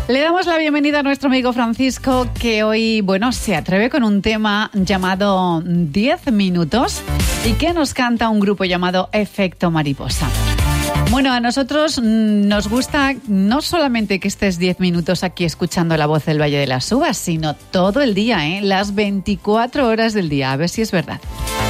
Le damos la bienvenida a nuestro amigo Francisco, que hoy, se atreve con un tema llamado 10 minutos y que nos canta un grupo llamado Efecto Mariposa. Bueno, a nosotros nos gusta no solamente que estés 10 minutos aquí escuchando la voz del Valle de las Uvas, sino todo el día, las 24 horas del día. A ver si es verdad.